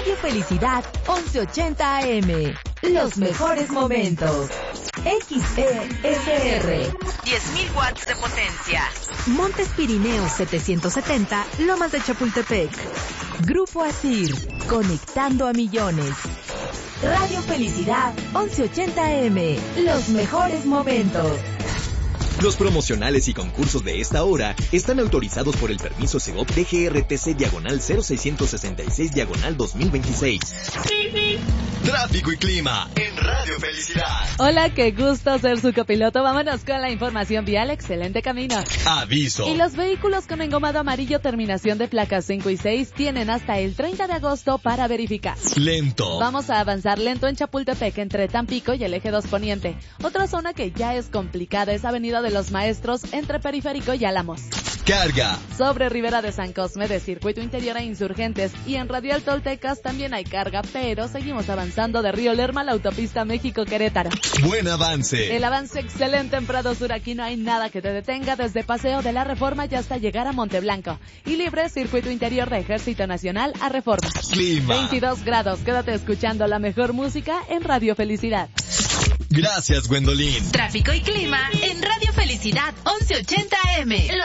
Radio Felicidad 1180 AM. Los mejores momentos. XESR. 10.000 watts de potencia. Montes Pirineos 770, Lomas de Chapultepec. Grupo Asir, conectando a millones. Radio Felicidad 1180 AM. Los mejores momentos. Los promocionales y concursos de esta hora están autorizados por el permiso Segov DGRTC/0666/2026. Tráfico y clima en Radio Felicidad. Hola, qué gusto ser su copiloto. Vámonos con la información vial. Excelente camino. Aviso. Y los vehículos con engomado amarillo terminación de placas 5 y 6 tienen hasta el 30 de agosto para verificar. Lento. Vamos a avanzar lento en Chapultepec entre Tampico y el eje 2 poniente. Otra zona que ya es complicada es Avenida de los Maestros entre Periférico y Álamos. Carga. Sobre Ribera de San Cosme de Circuito Interior a Insurgentes y en Radial Toltecas también hay carga, pero seguimos avanzando de Río Lerma a la autopista México-Querétaro. Buen avance. El avance excelente en Prado Sur, aquí no hay nada que te detenga desde Paseo de la Reforma ya hasta llegar a Monteblanco. Y libre Circuito Interior de Ejército Nacional a Reforma. Clima. 22 grados, quédate escuchando la mejor música en Radio Felicidad. Gracias, Gwendolyn. Tráfico y clima en Radio Felicidad 1180 AM.